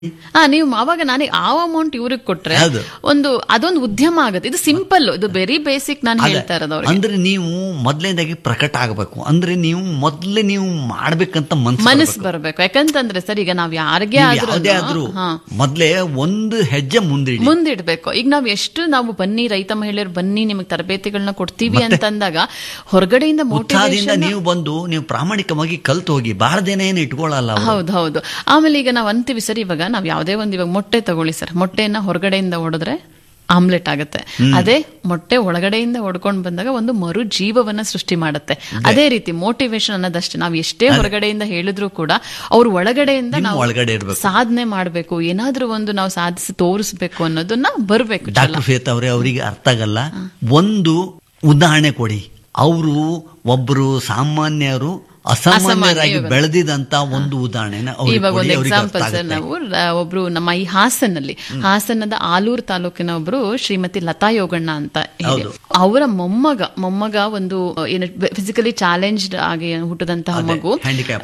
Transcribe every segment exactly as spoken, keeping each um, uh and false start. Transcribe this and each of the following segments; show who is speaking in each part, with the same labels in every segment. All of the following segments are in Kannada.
Speaker 1: ಹಾ ನೀವು ಅವಾಗ ನಾನು ಆ ಅಮೌಂಟ್ ಇವ್ರಿಗೆ ಕೊಟ್ರೆ
Speaker 2: ಹೌದು.
Speaker 1: ಒಂದು ಅದೊಂದು ಉದ್ಯಮ ಆಗುತ್ತೆ. ಇದು ಸಿಂಪಲ್, ಇದು ವೆರಿ ಬೇಸಿಕ್ ನಾನು ಹೇಳ್ತಾ ಇರೋದು ಅವ್ರಿಗೆ.
Speaker 2: ಅಂದ್ರೆ ನೀವು ಮೊದಲನೇದಾಗಿ ಪ್ರಕಟ ಆಗಬೇಕು. ಅಂದ್ರೆ ನೀವು ಮೊದಲೇ ನೀವು ಮಾಡ್ಬೇಕಂತ
Speaker 1: ಮನಸ್ಸು ಬರಬೇಕು. ಯಾಕಂತಂದ್ರೆ ಸರ್ ಈಗ ನಾವ್ ಯಾರಿಗೆ
Speaker 2: ಯಾವುದೇ ಆದ್ರೂ ಮೊದ್ಲೇ ಒಂದು ಹೆಜ್ಜೆ ಮುಂದೆ
Speaker 1: ಮುಂದಿಡ್ಬೇಕು. ಈಗ ನಾವ್ ಎಷ್ಟು ನಾವು ಬನ್ನಿ ರೈತ ಮಹಿಳೆಯರು ಬನ್ನಿ ನಿಮಗೆ ತರಬೇತಿಗಳನ್ನ ಕೊಡ್ತೀವಿ ಅಂತಂದಾಗ ಹೊರಗಡೆಯಿಂದ ಮೋಟಿವೇಶನ್
Speaker 2: ನೀವು ಬಂದು ನೀವು ಪ್ರಾಮಾಣಿಕವಾಗಿ ಕಲ್ತು ಹೋಗಿ ಬಹಳ ದಿನ ಏನು ಇಟ್ಕೊಳ್ಳಲ್ಲ.
Speaker 1: ಹೌದು ಹೌದು. ಆಮೇಲೆ ಈಗ ನಾವ್ ಅಂತೀವಿ ಸರ್, ಇವಾಗ ನಾವ್ ಯಾವ್ದೇ ಒಂದು ಇವಾಗ ಮೊಟ್ಟೆ ತಗೊಳ್ಳಿ ಸರ್, ಮೊಟ್ಟೆಯನ್ನ ಹೊರಗಡೆಯಿಂದ ಹೊಡೆದ್ರೆ ಆಮ್ಲೆಟ್ ಆಗುತ್ತೆ. ಅದೇ ಮೊಟ್ಟೆ ಒಳಗಡೆಯಿಂದ ಹೊಡ್ಕೊಂಡು ಬಂದಾಗ ಒಂದು ಮರು ಜೀವವನ್ನ ಸೃಷ್ಟಿ ಮಾಡುತ್ತೆ. ಅದೇ ರೀತಿ ಮೋಟಿವೇಶನ್ ಅನ್ನೋದಷ್ಟೇ, ನಾವು ಎಷ್ಟೇ ಹೊರಗಡೆಯಿಂದ ಹೇಳಿದ್ರು ಕೂಡ ಅವ್ರ ಒಳಗಡೆಯಿಂದ ನಾವು ಸಾಧನೆ ಮಾಡಬೇಕು, ಏನಾದ್ರೂ ಒಂದು ನಾವು ಸಾಧಿಸಿ ತೋರಿಸ್ಬೇಕು ಅನ್ನೋದನ್ನ ಬರ್ಬೇಕು.
Speaker 2: ಡಾಕ್ಟರ್ ಶ್ವೇತಾ ಅವರೇ, ಅವರಿಗೆ ಅರ್ಥ ಆಗಲ್ಲ. ಒಂದು ಉದಾಹರಣೆ ಕೊಡಿ. ಅವರು ಒಬ್ಬರು ಸಾಮಾನ್ಯರು ಅಸಾಮಾನ್ಯರಾಗಿ ಬೆಳೆದಿದಂತ ಒಂದು ಉದಾಹರಣೆ.
Speaker 1: ಇವಾಗ ಒಂದು ಎಕ್ಸಾಂಪಲ್ ಸರ್, ನಾವು ಒಬ್ರು ನಮ್ಮ ಈ ಹಾಸನಲ್ಲಿ ಹಾಸನದ ಆಲೂರು ತಾಲೂಕಿನ ಒಬ್ರು ಶ್ರೀಮತಿ ಲತಾ ಯೋಗಣ್ಣ ಅಂತ ಹೇಳಿ, ಅವರ ಮೊಮ್ಮಗ ಮೊಮ್ಮಗ ಒಂದು ಏನು ಫಿಸಿಕಲಿ ಚಾಲೆಂಜ್ಡ್ ಆಗಿ ಹುಟ್ಟದಂತಹ ಮಗು,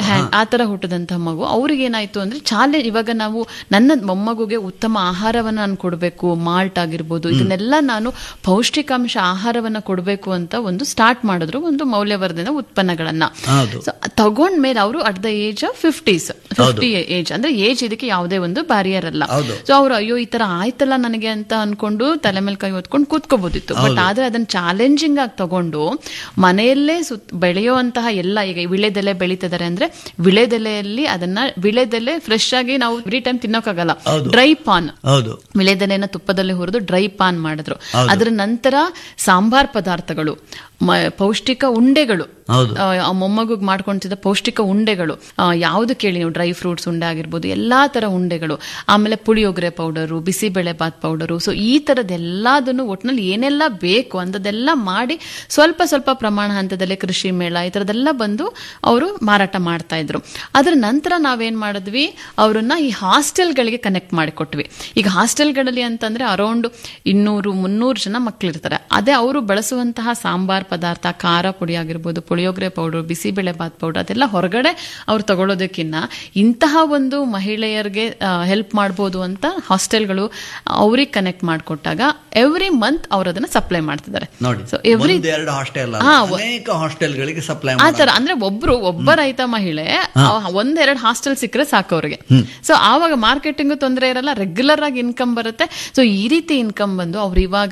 Speaker 1: ಆತರ ಹುಟ್ಟದಂತಹ ಮಗು. ಅವ್ರಿಗೆ ಏನಾಯ್ತು ಅಂದ್ರೆ ಚಾಲೆಂಜ್, ಇವಾಗ ನಾವು ನನ್ನ ಮೊಮ್ಮಗುಗೆ ಉತ್ತಮ ಆಹಾರವನ್ನ ನಾನು ಕೊಡಬೇಕು, ಮಾಲ್ಟ್ ಆಗಿರ್ಬೋದು ಇದನ್ನೆಲ್ಲ ನಾನು ಪೌಷ್ಟಿಕಾಂಶ ಆಹಾರವನ್ನ ಕೊಡಬೇಕು ಅಂತ ಒಂದು ಸ್ಟಾರ್ಟ್ ಮಾಡಿದ್ರು, ಒಂದು ಮೌಲ್ಯವರ್ಧನೆ ಉತ್ಪನ್ನಗಳನ್ನ ತಗೊಂಡ್ಮೇಲೆ ಅವರು at the age of fifties fifty age ಅಂದ್ರೆ ಏಜ್ ಇದಕ್ಕೆ ಯಾವುದೇ ಒಂದು ಬ್ಯಾರಿಯರ್ ಅಲ್ಲ. ಸೊ ಅವ್ರು ಅಯ್ಯೋ ಈ ತರ ಆಯ್ತಲ್ಲ ನನಗೆ ಅಂತ ಅನ್ಕೊಂಡು ತಲೆ ಮೇಲೆ ಕೈ ಹೊತ್ಕೊಂಡು ಕೂತ್ಕೋಬಹುದಿತ್ತು. ಬಟ್ ಆದ್ರೆ ಅದನ್ನ ಚಾಲೆಂಜಿಂಗ್ ಆಗಿ ತಗೊಂಡು ಮನೆಯಲ್ಲೇ ಸುತ್ತ ಬೆಳೆಯುವಂತಹ ಎಲ್ಲ, ಈಗ ವಿಳೆದೆಲೆ ಬೆಳೀತಿದ್ದಾರೆ ಅಂದ್ರೆ ವಿಳೆದೆಲೆಯಲ್ಲಿ ಅದನ್ನ ವಿಳೆದೆಲೆ ಫ್ರೆಶ್ ಆಗಿ ನಾವು ಎವ್ರಿ ಟೈಮ್ ತಿನ್ನೋಕ್ಕಾಗಲ್ಲ, ಡ್ರೈ ಪಾನ್, ವಿಳೆದೆಲೆನ ತುಪ್ಪದಲ್ಲಿ ಹುರಿದು ಡ್ರೈ ಪಾನ್ ಮಾಡಿದ್ರು. ಅದ್ರ ನಂತರ ಸಾಂಬಾರ್ ಪದಾರ್ಥಗಳು, ಪೌಷ್ಟಿಕ ಉಂಡೆಗಳು, ಮೊಮ್ಮಗುಗ್ ಮಾಡ್ಕೊಂತಿದ್ದ ಪೌಷ್ಟಿಕ ಉಂಡೆಗಳು, ಯಾವ್ದು ಕೇಳಿ ನೀವು, ಡ್ರೈ ಫ್ರೂಟ್ಸ್ ಉಂಡೆ ಆಗಿರ್ಬೋದು, ಎಲ್ಲಾ ತರ ಉಂಡೆಗಳು, ಆಮೇಲೆ puliyogare powder, bisibele Baat powder. So ಈ ತರದೆಲ್ಲದನ್ನು ಒಟ್ಟಿನಲ್ಲಿ ಏನೆಲ್ಲ ಬೇಕು ಅಂತದೆಲ್ಲ ಮಾಡಿ ಸ್ವಲ್ಪ ಸ್ವಲ್ಪ ಪ್ರಮಾಣ ಹಂತದಲ್ಲಿ ಕೃಷಿ ಮೇಳ ಈ ತರದೆಲ್ಲ ಬಂದು ಅವರು ಮಾರಾಟ ಮಾಡ್ತಾ ಇದ್ರು. ಅದ್ರ ನಂತರ ನಾವೇನ್ ಮಾಡಿದ್ವಿ, ಅವ್ರನ್ನ ಈ ಹಾಸ್ಟೆಲ್ಗಳಿಗೆ ಕನೆಕ್ಟ್ ಮಾಡಿಕೊಟ್ವಿ. ಈಗ ಹಾಸ್ಟೆಲ್ಗಳಲ್ಲಿ ಅಂತಂದ್ರೆ ಅರೌಂಡ್ ಇನ್ನೂರು ಮುನ್ನೂರು ಜನ ಮಕ್ಕಳಿರ್ತಾರೆ. ಅದೇ ಅವರು ಬಳಸುವಂತಹ ಸಾಂಬಾರ್ ಪದಾರ್ಥ, ಖಾರ ಪುಡಿ ಆಗಿರ್ಬೋದು, ಪುಳಿಯೋಗರೆ ಪೌಡರ್, ಬಿಸಿಬೇಳೆ ಬಾತ್ ಪೌಡರ್, ಅದೆಲ್ಲ ಹೊರಗಡೆ ಅವ್ರು ತಗೊಳ್ಳೋದಕ್ಕಿಂತ ಇಂತಹ ಒಂದು ಮಹಿಳೆಯರಿಗೆ ಹೆಲ್ಪ್ ಮಾಡ್ಬೋದು ಅಂತ ಹಾಸ್ಟೆಲ್ಗಳು ಅವ್ರಿಗೆ ಕನೆಕ್ಟ್ ಮಾಡಿಕೊಟ್ಟಾಗ ಎವ್ರಿ ಮಂತ್ ಅವ್ರು ಅದನ್ನ ಸಪ್ಲೈ ಮಾಡ್ತಿದ್ದಾರೆ. ಸೊ ಎವ್ರಿ
Speaker 2: ಹಾಸ್ಟೆಲ್ಗಳಿಗೆ ಸಪ್ಲೈ
Speaker 1: ಆತರ ಅಂದ್ರೆ ಒಬ್ರು ಒಬ್ಬ ರೈತ ಮಹಿಳೆ ಒಂದೆರಡು ಹಾಸ್ಟೆಲ್ ಸಿಕ್ಕರೆ ಸಾಕು ಅವ್ರಿಗೆ. ಸೊ ಆವಾಗ ಮಾರ್ಕೆಟಿಂಗ್ ತೊಂದರೆ ಇರಲ್ಲ, ರೆಗ್ಯುಲರ್ ಆಗಿ ಇನ್ಕಮ್ ಬರುತ್ತೆ. ಸೊ ಈ ರೀತಿ ಇನ್ಕಮ್ ಬಂದು ಅವ್ರು ಇವಾಗ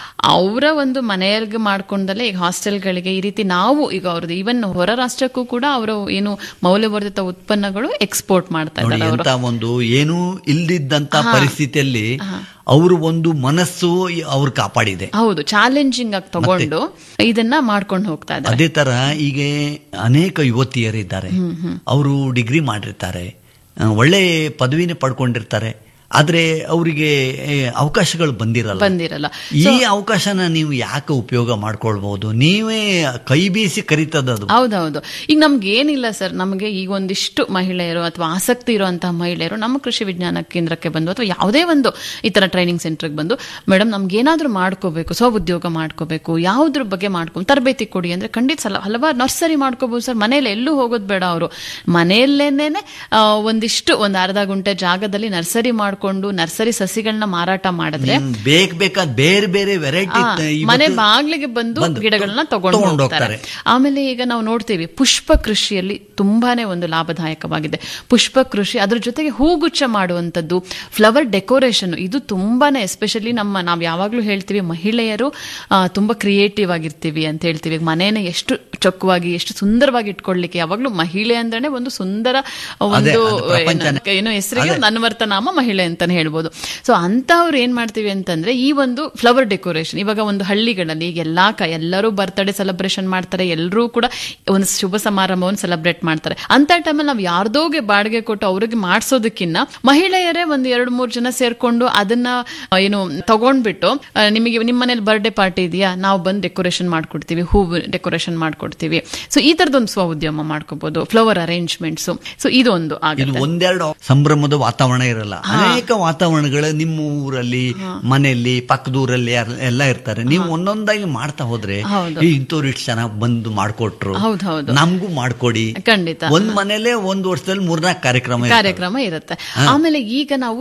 Speaker 1: ಅವರ ಒಂದು ಮನೆಯಲ್ಗೆ ಮಾಡ್ಕೊಂಡಲ್ಲೇ ಈಗ ಹಾಸ್ಟೆಲ್ಗಳಿಗೆ ಈ ರೀತಿ ನಾವು ಈಗ ಅವ್ರದ್ದು ಈವನ್ ಹೊರ ರಾಷ್ಟ್ರಕ್ಕೂ ಕೂಡ ಅವರು ಏನು ಮೌಲ್ಯವರ್ಧಿತ ಉತ್ಪನ್ನಗಳು ಎಕ್ಸ್ಪೋರ್ಟ್ ಮಾಡ್ತಾ ಇದ್ದಾರೆ.
Speaker 2: ಒಂದು ಏನು ಇಲ್ದಿದ್ದಂತ ಪರಿಸ್ಥಿತಿಯಲ್ಲಿ ಅವರು ಒಂದು ಮನಸ್ಸು ಅವ್ರು ಕಾಪಾಡಿದೆ.
Speaker 1: ಹೌದು, ಚಾಲೆಂಜಿಂಗ್ ಆಗಿ ತಗೊಂಡು ಇದನ್ನ ಮಾಡ್ಕೊಂಡು ಹೋಗ್ತಾ ಇದ್ದಾರೆ.
Speaker 2: ಅದೇ ತರ ಈಗ ಅನೇಕ ಯುವತಿಯರಿದ್ದಾರೆ, ಅವರು ಡಿಗ್ರಿ ಮಾಡಿರ್ತಾರೆ, ಒಳ್ಳೆ ಪದವಿನೇ ಪಡ್ಕೊಂಡಿರ್ತಾರೆ, ಆದ್ರೆ ಅವರಿಗೆ ಅವಕಾಶಗಳು ಬಂದಿರಲ್ಲ
Speaker 1: ಬಂದಿರಲ್ಲ
Speaker 2: ಈ ಅವಕಾಶನ ನೀವು ಯಾಕೆ ಉಪಯೋಗ ಮಾಡ್ಕೊಳ್ಬಹುದು? ನೀವೇ ಕೈ ಬೀಸಿ ಕರೀತದದು.
Speaker 1: ಹೌದೌದು. ಈಗ ನಮ್ಗೆ ಏನಿಲ್ಲ ಸರ್, ನಮಗೆ ಈಗ ಒಂದಿಷ್ಟು ಮಹಿಳೆಯರು ಅಥವಾ ಆಸಕ್ತಿ ಇರುವಂತಹ ಮಹಿಳೆಯರು ನಮ್ಮ ಕೃಷಿ ವಿಜ್ಞಾನ ಕೇಂದ್ರಕ್ಕೆ ಬಂದು ಅಥವಾ ಯಾವುದೇ ಒಂದು ಈ ತರ ಟ್ರೈನಿಂಗ್ ಸೆಂಟರ್ಗೆ ಬಂದು, ಮೇಡಮ್ ನಮ್ಗೆ ಏನಾದ್ರೂ ಮಾಡ್ಕೋಬೇಕು, ಸ್ವಉದ್ಯೋಗ ಮಾಡ್ಕೋಬೇಕು, ಯಾವ್ದ್ರ ಬಗ್ಗೆ ಮಾಡ್ಕೊ ತರಬೇತಿ ಕೊಡಿ ಅಂದ್ರೆ ಖಂಡಿತ ಸಲ ಹಲವಾರು ನರ್ಸರಿ ಮಾಡ್ಕೋಬಹುದು ಸರ್. ಮನೇಲಿ ಎಲ್ಲೂ ಹೋಗೋದು ಬೇಡ, ಅವರು ಮನೆಯಲ್ಲೇನೆ ಒಂದಿಷ್ಟು ಒಂದ್ ಅರ್ಧ ಗುಂಟೆ ಜಾಗದಲ್ಲಿ ನರ್ಸರಿ ಮಾಡ್ಕೊಂಡು ನರ್ಸರಿ ಸಸಿಗಳನ್ನ ಮಾರಾಟ ಮಾಡಿದ್ರೆ
Speaker 2: ಬೇಕ್ ಬೇಕಾದ ಬೇರೆ ಬೇರೆ ವೆರೈಟಿ
Speaker 1: ಮನೆ ಬಾಗ್ಲಿಗೆ ಬಂದು ಗಿಡಗಳನ್ನ ತಗೊಂಡು ಹೋಗ್ತಾರೆ. ಆಮೇಲೆ ಈಗ ನಾವು ನೋಡ್ತೀವಿ ಪುಷ್ಪ ಕೃಷಿಯಲ್ಲಿ ತುಂಬಾನೇ ಒಂದು ಲಾಭದಾಯಕವಾಗಿದೆ ಪುಷ್ಪ ಕೃಷಿ. ಅದ್ರ ಜೊತೆಗೆ ಹೂಗುಚ್ಛ ಮಾಡುವಂಥದ್ದು, ಫ್ಲವರ್ ಡೆಕೋರೇಷನ್, ಇದು ತುಂಬಾನೇ ಎಸ್ಪೆಷಲಿ ನಮ್ಮ ನಾವು ಯಾವಾಗ್ಲೂ ಹೇಳ್ತೀವಿ ಮಹಿಳೆಯರು ತುಂಬಾ ಕ್ರಿಯೇಟಿವ್ ಆಗಿರ್ತೀವಿ ಅಂತ ಹೇಳ್ತೀವಿ. ಮನೇನ ಎಷ್ಟು ಚೊಕ್ಕವಾಗಿ ಎಷ್ಟು ಸುಂದರವಾಗಿ ಇಟ್ಕೊಳ್ಲಿಕ್ಕೆ ಯಾವಾಗ್ಲೂ ಮಹಿಳೆ ಅಂದ್ರೆ ಒಂದು ಸುಂದರ ಒಂದು ಏನೋ ಹೆಸರಿಗೆ ಒಂದು ಅನ್ವರ್ಥ ನಾಮ ಮಹಿಳೆ ಅಂತಾನೆ ಹೇಳ್ಬೋದು. ಸೊ ಅಂತವ್ರು ಏನ್ ಮಾಡ್ತೀವಿ ಅಂತಂದ್ರೆ ಈ ಒಂದು ಫ್ಲವರ್ ಡೆಕೋರೇಷನ್, ಇವಾಗ ಒಂದು ಹಳ್ಳಿಗಳಲ್ಲಿ ಈಗ ಎಲ್ಲಾ ಎಲ್ಲರೂ ಬರ್ತ್ಡೇ ಸೆಲೆಬ್ರೇಷನ್ ಮಾಡ್ತಾರೆ, ಎಲ್ಲರೂ ಕೂಡ ಒಂದು ಶುಭ ಸಮಾರಂಭವನ್ನು ಸೆಲೆಬ್ರೇಟ್ ಮಾಡ್ತಾರೆ. ಅಂತ ಟೈಮಲ್ಲಿ ನಾವು ಯಾರ್ದೋಗೆ ಬಾಡಿಗೆ ಕೊಟ್ಟು ಅವ್ರಿಗೆ ಮಾಡಿಸೋದಕ್ಕಿಂತ ಮಹಿಳೆಯರೇ ಒಂದು ಎರಡು ಮೂರು ಜನ ಸೇರ್ಕೊಂಡು ಅದನ್ನ ಏನು ತಗೊಂಡ್ಬಿಟ್ಟು, ನಿಮಗೆ ನಿಮ್ಮ ಮನೇಲಿ ಬರ್ಡೇ ಪಾರ್ಟಿ ಇದೆಯಾ, ನಾವು ಬಂದು ಡೆಕೋರೇಷನ್ ಮಾಡ್ಕೊಡ್ತೀವಿ, ಹೂವು ಡೆಕೋರೇಷನ್ ಮಾಡ್ಕೊಡ್ತೀವಿ. ಸೊ ಈ ತರದೊಂದು ಸ್ವ ಉದ್ಯಮ ಮಾಡ್ಕೋಬಹುದು, ಫ್ಲವರ್ ಅರೇಂಜ್ಮೆಂಟ್ಸ್. ಸೊ ಇದೊಂದು ಆಗುತ್ತೆ.
Speaker 2: ಒಂದೆರಡು ಸಂಭ್ರಮದ ವಾತಾವರಣ ಇರಲ್ಲ, ಅನೇಕ ವಾತಾವರಣಗಳು ನಿಮ್ಮ ಊರಲ್ಲಿ, ಮನೆಯಲ್ಲಿ, ಪಕ್ಕದೂರಲ್ಲಿ ಎಲ್ಲ ಇರ್ತಾರೆ. ನೀವು ಒಂದೊಂದಾಗಿ ಮಾಡ್ತಾ ಹೋದ್ರೆ ಇಂಥವ್ರು ಇಷ್ಟು ಚೆನ್ನಾಗಿ ಬಂದು ಮಾಡ್ಕೊಟ್ರು, ನಮಗೂ ಮಾಡ್ಕೊಡಿ.
Speaker 1: ಖಂಡಿತ
Speaker 2: ಒಂದ್ ಮನೇಲೆ ಒಂದ್ ವರ್ಷದಲ್ಲಿ ಮೂರ್ನಾಲ್ಕು ಕಾರ್ಯಕ್ರಮ
Speaker 1: ಕಾರ್ಯಕ್ರಮ ಇರುತ್ತೆ. ಆಮೇಲೆ ಈಗ ನಾವು